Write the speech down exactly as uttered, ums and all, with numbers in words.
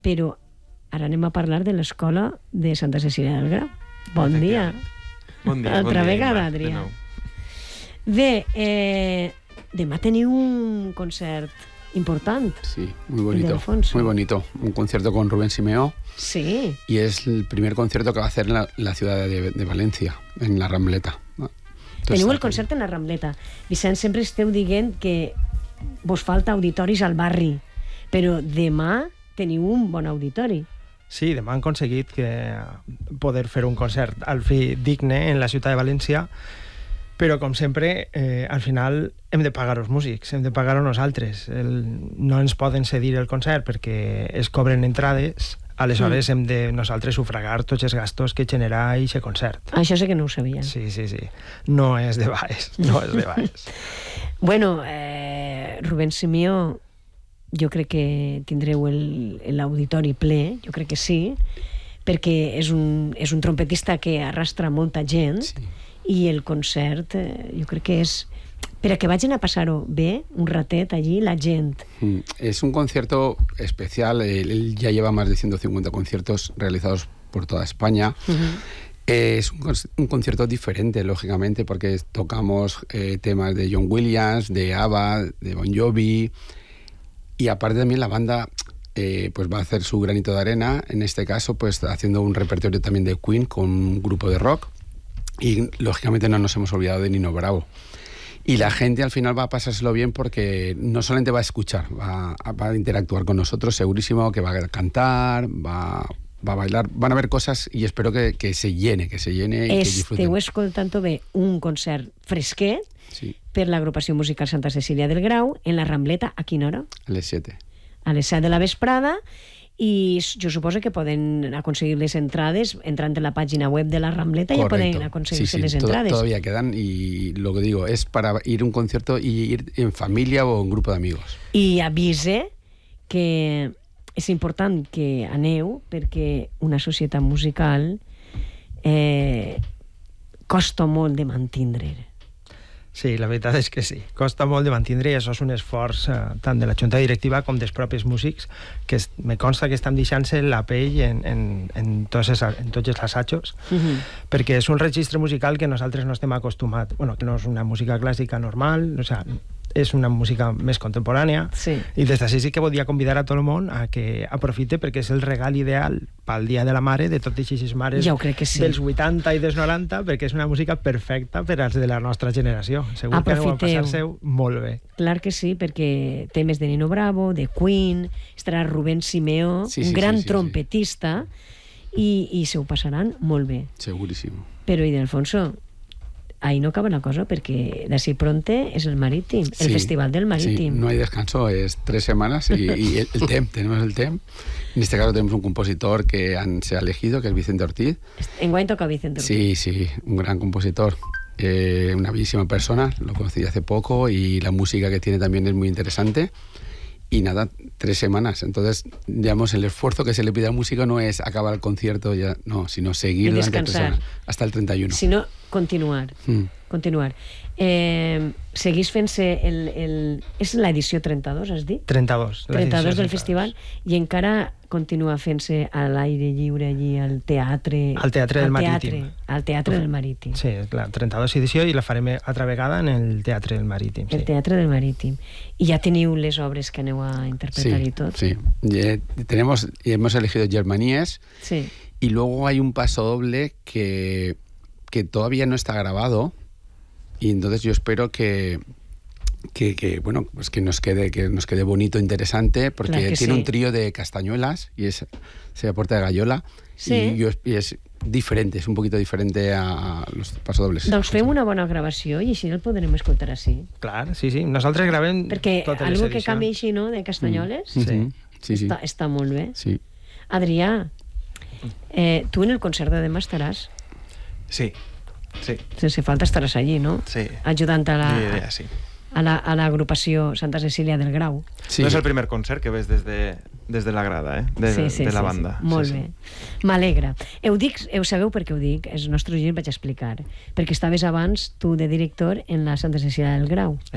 però ara anem a parlar de l'escola de Santa Cecília del Grau. Bon dia. Bon dia. Altra bon dia, vegada, Imma, Adrià. de nou. Bé, eh, demà teniu un concert important. Sí, muy bonito. Ildefonso. Muy bonito. Un concierto con Rubén Simeó. Sí. Y es el primer concierto que va a hacer en la, la ciudad de, de Valencia, en la Rambleta. Entonces, Teniu el concert en la Rambleta. Vicent, sempre esteu dient que vos falta auditoris al barri, però demà teniu un bon auditori. Sí, demà han aconseguit que poder fer un concert al fi digne en la ciutat de València, però com sempre, eh, al final hem de pagar els músics, hem de pagar-ho nosaltres. El, no ens poden cedir el concert perquè es cobren entrades, aleshores mm. hem de nosaltres sufragar tots els gastos que genera aquest concert. Això sé que no ho sabia. Sí, sí, sí. No és de baix, no és de baix. Bueno, eh, Rubén Simeó, jo crec que tindreu l'auditori ple, jo crec que sí, perquè és un, és un trompetista que arrastra molta gent, sí. I el concert, eh, jo crec que és per a que vagin a passar-ho bé, un ratet allí, la gent. Mm, es un concierto especial, él, él ya lleva más de ciento cincuenta conciertos realizados por toda España. Uh-huh. Eh, es un, un concierto diferente, lógicamente, porque tocamos eh, temas de John Williams, de ABBA, de Bon Jovi, y aparte también la banda eh, pues va a hacer su granito de arena, en este caso pues haciendo un repertorio también de Queen con un grupo de rock, y lógicamente no nos hemos olvidado de Nino Bravo. Y la gente al final va a pasárselo bien porque no solamente va a escuchar, va a, va a interactuar con nosotros, segurísimo, que va a cantar, va, va a bailar, van a ver cosas y espero que, que se llene, que se llene y que disfruten. Esteu escoltant bé un concert fresquet, sí. Per l'agrupació musical Santa Cecília del Grau, en la Rambleta, a quina hora? A les siete. A les set de la vesprada, i jo suposo que poden aconseguir les entrades entrant en la pàgina web de la Rambleta. Correcto. Ja poden aconseguir-se sí, sí, les to- entrades. Todavía quedan y lo que digo es para ir a un concierto y ir en familia o en grupo de amigos. I avise que és important que aneu perquè una societat musical eh, costa molt de mantindre. Sí, la veritat és que sí. Costa molt de mantindre i això és un esforç eh, tant de la junta directiva com dels propis músics, que es, me consta que estan deixant-se la pell en, en, en, tots, els, en tots els assajos, uh-huh. perquè és un registre musical que nosaltres no estem acostumats. Bueno, que no és una música clàssica normal, o sigui, és una música més contemporània, sí. I des d'ací sí que volia convidar a tot el món a que aprofite perquè és el regal ideal pel Dia de la Mare de totes aquestes mares ja que sí. dels vuitanta i dels noranta, perquè és una música perfecta per als de la nostra generació. Segur Aprofiteu. que aneu a passar-seu molt bé. Clar que sí, perquè temes de Nino Bravo, de Queen, estarà Rubén Simeó, sí, un sí, gran sí, sí, trompetista, sí. i, i se ho passaran molt bé. Segurísimo. Però, Ildefonso, ahí no acaba la cosa, perquè d'ací pronte és el Marítim, el sí, Festival del Marítim. Sí, no hay descanso, es tres semanas y, y el, el T E M, tenemos el T E M. En este caso tenemos un compositor que han, se ha elegido, que es Vicente Ortiz. Enguany toca Vicente Ortiz. Sí, sí, un gran compositor, eh, una bellísima persona, lo conocí hace poco y la música que tiene también es muy interesante. Y nada, tres semanas. Entonces, digamos, el esfuerzo que se le pide al músico no es acabar el concierto, ya, no, sino seguir durante tres semanas, hasta el treinta y uno. Sino continuar. Mm. Continuar. Eh, seguís fent-se el, el... És l'edició trenta-dos, has dit? trenta-dos. trenta-dos del festival, i encara continua fent-se a l'aire lliure allí al teatre... Al Teatre del al Marítim. Teatre, al Teatre del Marítim. Sí, és la trenta-dos edició i la farem altra vegada en el Teatre del Marítim. Sí. El Teatre del Marítim. I ja teniu les obres que aneu a interpretar sí, i tot? Sí, y tenemos, y hemos elegido Germaníes, sí. Y luego hay un paso doble que, que todavía no está grabado, y entonces yo espero que, que, que bueno, pues que nos quede, que nos quede bonito, interesante, porque claro tiene sí. un trío de castañuelas y es se aporta de Gallola, sí. y, yo, y es diferente, es un poquito diferente a los pasodobles. Doncs fem una bona gravació i així el podrem escoltar així. Clar, sí, sí. Nosaltres gravem perquè totes les algo edicions. que canvi així, no?, de castanyoles, mm. sí. Sí, sí. Està, està molt bé. Sí. Adrià, eh, tu en el concert de demà estaràs? Sí, sí. Sense falta estaràs allí, no? Sí. Ajudant a la... Idea, sí. a la, a l'agrupació Santa Cecília del Grau. Sí. No és el primer concert que ves des de, des de la grada, eh? de, sí, sí, de la sí, banda. Sí. Molt sí, bé. Sí. M'alegra. Heu, dic, heu sabeu per què ho dic? Els nostres gent vaig explicar. Perquè estaves abans tu de director en la Santa Cecília del Grau.